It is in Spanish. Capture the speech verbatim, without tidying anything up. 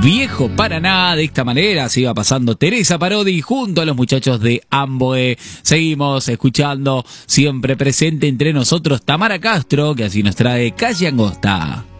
Viejo Paraná. De esta manera se iba pasando Teresa Parodi junto a los muchachos de Amboé. Seguimos escuchando, siempre presente entre nosotros, Tamara Castro, que así nos trae Calle Angosta.